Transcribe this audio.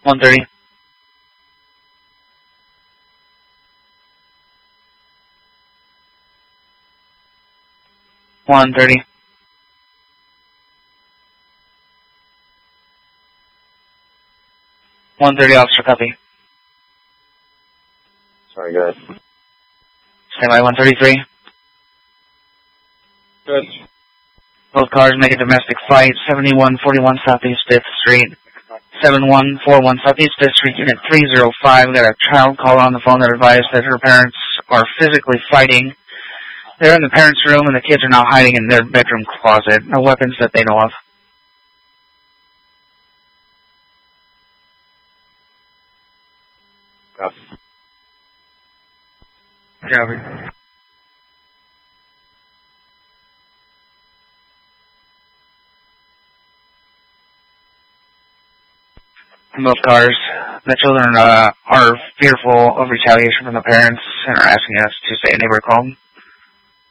130. 130. 130, officer, copy. Sorry, go ahead. Stand by 133. Good. Both cars make a domestic flight, 7141 Southeast 5th Street. 7141 Southeast 5th Street, Unit 305. We got a child caller on the phone that advised that her parents are physically fighting. They're in the parents' room and the kids are now hiding in their bedroom closet. No weapons that they know of. Copy. Both cars. The children are fearful of retaliation from the parents and are asking us to stay a neighbor calm.